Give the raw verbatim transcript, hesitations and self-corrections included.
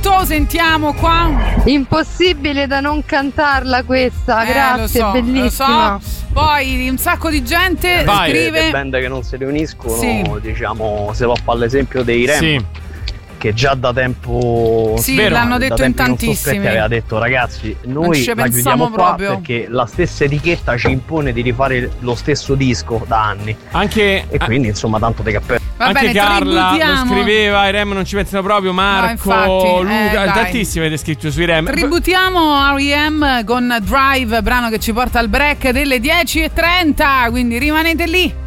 tutto, sentiamo qua. Impossibile da non cantarla questa, eh, grazie, lo so, bellissima. Lo so. Poi un sacco di gente Vai. scrive Le band che non si riuniscono, sì. diciamo, se va a fare l'esempio dei Rem. Sì. Che già da tempo sì, vero, l'hanno detto in non tantissimi. sospetti aveva detto ragazzi noi ci la pensiamo chiudiamo qua proprio. perché la stessa etichetta ci impone di rifare lo stesso disco da anni Anche e quindi insomma tanto dei cappelli. Va Anche bene, Carla lo tributiamo. scriveva, i Rem non ci pensano proprio, Marco, infatti, eh, Luca, dai. tantissimi avete scritto sui Rem. Tributiamo R E M con Drive, brano che ci porta al break delle dieci e trenta, quindi rimanete lì.